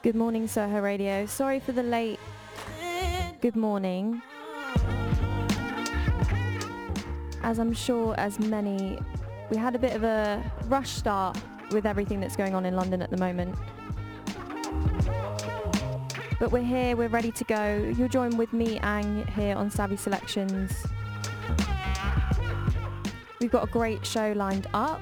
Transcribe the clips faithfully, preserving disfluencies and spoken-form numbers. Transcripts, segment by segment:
Good morning, Soho Radio. Sorry for the late good morning. As I'm sure as many, we had a bit of a rush start with everything that's going on in London at the moment. But we're here, we're ready to go. You'll join with me, Ang, here on Savvy Selections. We've got a great show lined up.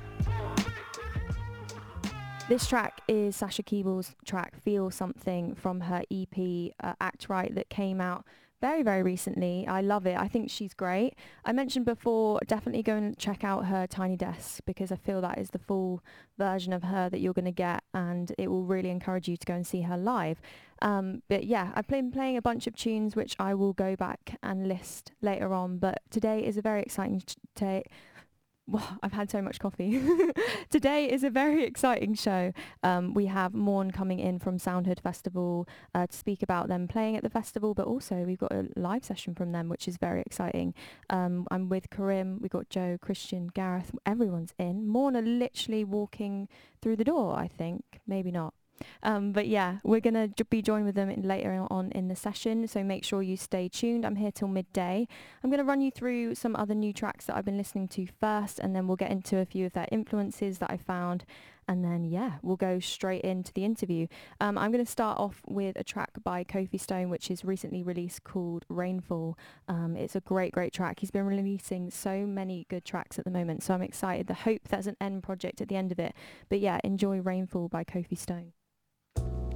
This track is Sasha Keeble's track Feel Something from her E P uh, Act Right that came out very, very recently. I love it. I think she's great. I mentioned before, definitely go and check out her Tiny Desk because I feel that is the full version of her that you're going to get, and it will really encourage you to go and see her live. Um, but yeah, I've been playing a bunch of tunes which I will go back and list later on, but today is a very exciting day. Well, I've had so much coffee. Today is a very exciting show. Um, we have Morn coming in from Soundhood Festival uh, to speak about them playing at the festival, but also we've got a live session from them, which is very exciting. Um, I'm with Karim, we've got Joe, Christian, Gareth, everyone's in. Morn are literally walking through the door, I think. Maybe not. Um, but yeah, we're going to j- be joined with them in later on in the session, so make sure you stay tuned. I'm here till midday. I'm going to run you through some other new tracks that I've been listening to first, and then we'll get into a few of their influences that I found, and then yeah, we'll go straight into the interview. Um, I'm going to start off with a track by Kofi Stone, which is recently released called Rainfall. Um, it's a great, great track. He's been releasing so many good tracks at the moment, so I'm excited. I hope there's an end project at the end of it. But yeah, enjoy Rainfall by Kofi Stone.